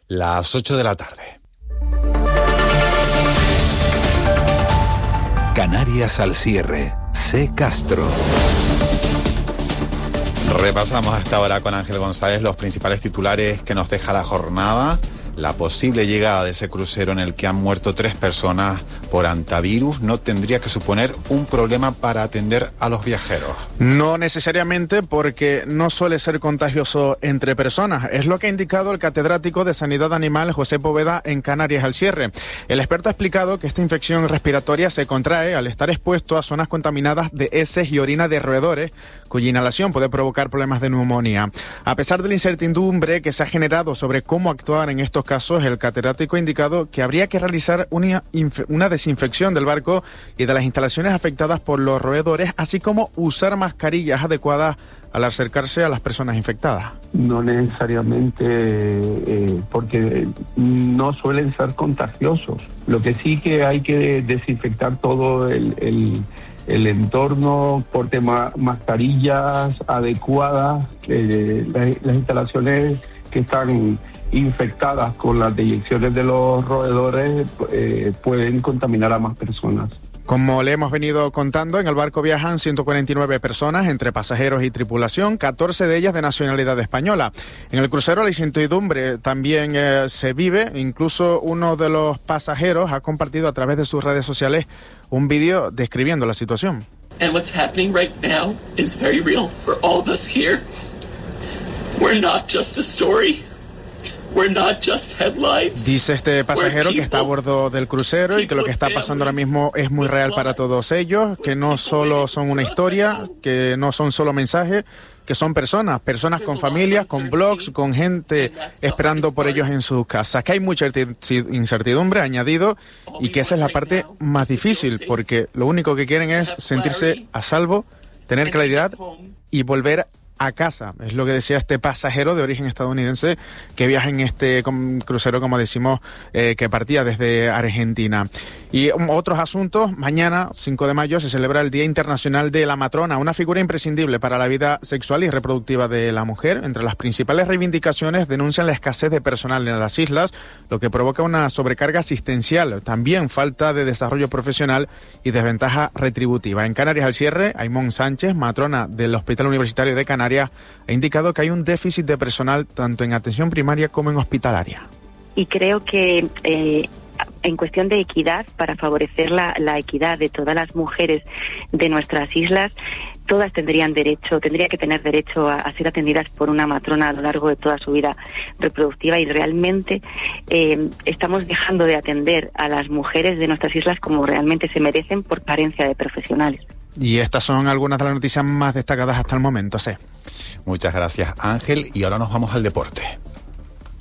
las 8 de la tarde. Canarias al cierre. C. Castro. Repasamos hasta ahora con Ángel González los principales titulares que nos deja la jornada. La posible llegada de ese crucero en el que han muerto 3 personas por hantavirus no tendría que suponer un problema para atender a los viajeros. No necesariamente, porque no suele ser contagioso entre personas. Es lo que ha indicado el catedrático de Sanidad Animal José Poveda en Canarias al cierre. El experto ha explicado que esta infección respiratoria se contrae al estar expuesto a zonas contaminadas de heces y orina de roedores, cuya inhalación puede provocar problemas de neumonía. A pesar de la incertidumbre que se ha generado sobre cómo actuar en estos casos, el catedrático ha indicado que habría que realizar una desinfección del barco y de las instalaciones afectadas por los roedores, así como usar mascarillas adecuadas al acercarse a las personas infectadas. No necesariamente, porque no suelen ser contagiosos. Lo que sí que hay que desinfectar todo el entorno, porte mascarillas adecuadas, las instalaciones que están infectadas con las deyecciones de los roedores pueden contaminar a más personas. Como le hemos venido contando, en el barco viajan 149 personas, entre pasajeros y tripulación, 14 de ellas de nacionalidad española. En el crucero la incertidumbre también se vive. Incluso uno de los pasajeros ha compartido a través de sus redes sociales un vídeo describiendo la situación. And what's happening right now is very real for all of us here. We're not just a story. We're not just headlines. Dice este pasajero que está a bordo del crucero y que lo que está pasando ahora mismo es muy real para todos ellos, que no solo son una historia, que no son solo mensajes, que son personas con familias, con blogs, con gente esperando por ellos en sus casas, que hay mucha incertidumbre, añadido, y que esa es la parte más difícil, porque lo único que quieren es sentirse a salvo, tener claridad y volver a casa. Es lo que decía este pasajero de origen estadounidense que viaja en este crucero, como decimos, que partía desde Argentina. Y otros asuntos: mañana, 5 de mayo, se celebra el Día Internacional de la Matrona, una figura imprescindible para la vida sexual y reproductiva de la mujer. Entre las principales reivindicaciones denuncian la escasez de personal en las islas, lo que provoca una sobrecarga asistencial, también falta de desarrollo profesional y desventaja retributiva. En Canarias al cierre, Aimón Sánchez, matrona del Hospital Universitario de Canarias, ha indicado que hay un déficit de personal tanto en atención primaria como en hospitalaria. Y creo que en cuestión de equidad, para favorecer la equidad de todas las mujeres de nuestras islas, todas tendría que tener derecho a ser atendidas por una matrona a lo largo de toda su vida reproductiva, y realmente estamos dejando de atender a las mujeres de nuestras islas como realmente se merecen por carencia de profesionales. Y estas son algunas de las noticias más destacadas hasta el momento, sí. Muchas gracias, Ángel, y ahora nos vamos al deporte.